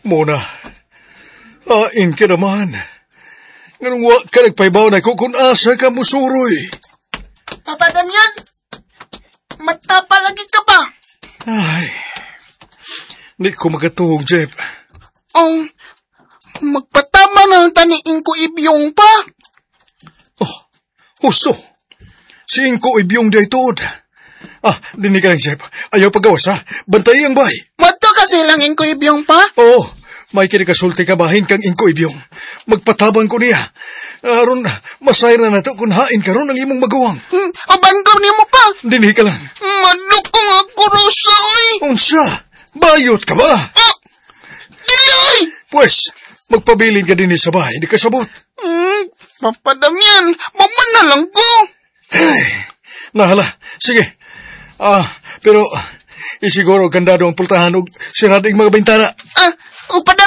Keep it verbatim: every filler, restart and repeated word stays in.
Mona, hain ka naman. Nganong wa ka nagpaibaw na ko kung asa ka musuroy. Papa Damian, matapa lagi ka ba? Ay, di ko makatuhog, Jeff. Oh, magpatama na ang taniin ko ibyong pa. Oh, husto. Si Inko ibyong daytod. Ah, dinig ka lang, Jeff. Ayaw pagawas, ha? Bantay ang bay. Mato kasi lang inko ibyong pa? Oo, may kinikasulti ka bahin kang Inko ibyong. Magpatabang ko niya. Aron, masay na nato kung hain ka ron ang imong magawang. Hmm, abanggaw niyo mo pa? Dinig ka lang. Manok ko nga kurusa, oy. Unsa? Bayot ka ba? Oh, dili! Pues, magpabilin ka din sa bahay. Di ka sabot. Hmm, Papa Damian, maman na lang ko. Ay, nahala. Sige. Ah, pero isiguro kandado ang pultahan og sirating mga bintana. Ah, Papa